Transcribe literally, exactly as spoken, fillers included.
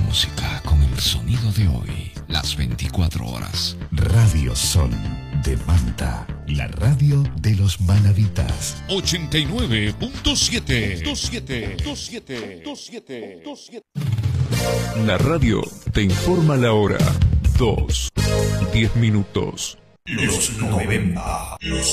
música con el sonido de hoy, las veinticuatro horas. Radio Sol de Manta, la radio de los manaditas. ochenta y nueve punto siete. La radio te informa la hora. Dos, diez minutos. Los noventa. Los